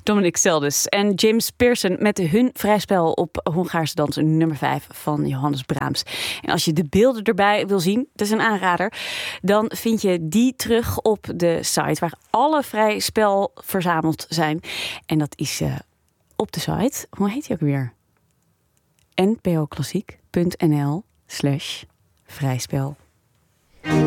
Dominic Seldes en James Pearson met hun vrijspel op Hongaarse dans nummer 5 van Johannes Brahms. En als je de beelden erbij wil zien, dat is een aanrader, dan vind je die terug op de site waar alle vrijspel verzameld zijn. En dat is op de site, hoe heet die ook weer? npoklassiek.nl/vrijspel.